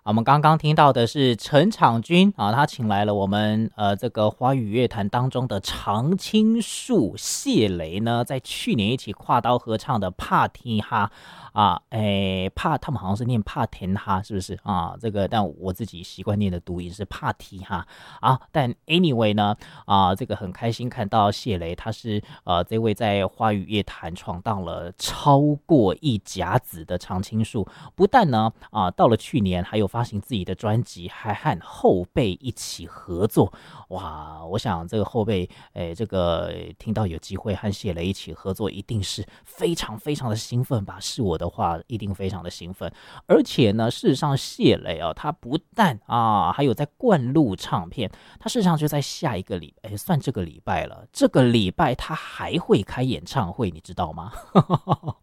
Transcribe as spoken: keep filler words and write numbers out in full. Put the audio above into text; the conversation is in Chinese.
我们刚刚听到的是陈场君啊，他请来了我们呃这个华语乐坛当中的常青树谢雷呢，在去年一起跨刀合唱的帕提哈啊，诶帕他们好像是念帕田哈，是不是啊？这个但我自己习惯念的读音是帕提哈啊。但 anyway 呢啊，这个很开心看到谢雷，他是呃这位在华语乐坛闯荡了超过一甲子的常青树，不但呢啊到了去年还有发行自己的专辑，还和后辈一起合作。哇，我想这个后辈，诶，这个听到有机会和谢雷一起合作，一定是非常非常的兴奋吧？是我的话，一定非常的兴奋。而且呢，事实上谢雷啊，他不但啊，还有在灌录唱片，他事实上就在下一个礼，哎，算这个礼拜了，这个礼拜他还会开演唱会，你知道吗？